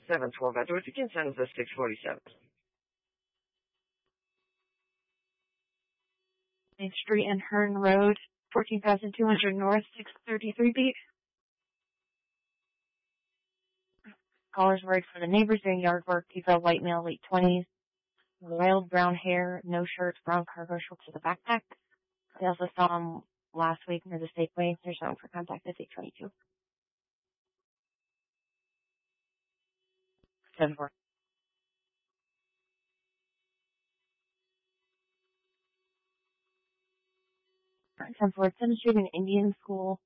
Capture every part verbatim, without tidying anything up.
seven twelve Edward. You can send us a six forty-seven. Main Street and Hearn Road, fourteen thousand two hundred North, six thirty-three beat. Callers worried for the neighbors doing yard work. Female white male, late twenties. Wild brown hair, no shirts, brown cargo shorts with a backpack. They also saw him last week near the Safeway. They're showing for contact at eight twenty-two. seven four. ten four. seventh Street in Indian School.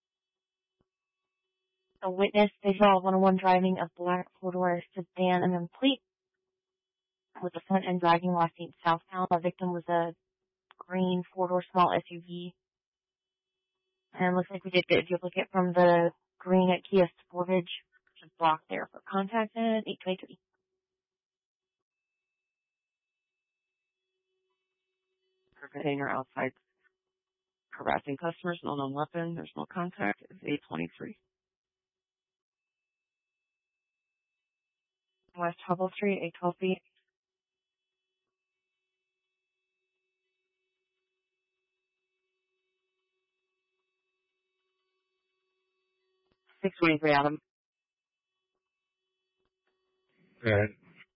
A witness, they saw one oh one driving a black four-door sedan and then plate with the front end dragging last seen southbound. The victim was a green four-door small S U V. And it looks like we did get a duplicate from the green at Kia Sportage, which is blocked there for contact at eight twenty-three. Container outside harassing customers, no known weapon, there's no contact, it's eight twenty-three. West Hubble Street, eight twelve feet. six twenty-three, Adam. Alright.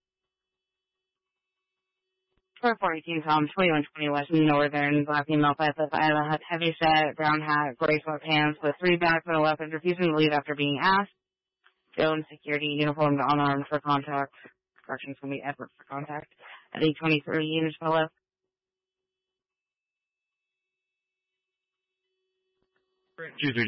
four forty-two, Tom, twenty-one twenty West Northern, black female, five foot five, a heavy set, brown hat, gray sweatpants with three back for weapons, refusing to leave after being asked. Jones security, uniformed, unarmed for contact. Corrections will be effort for contact. At eight twenty-three, units fellow. Two three.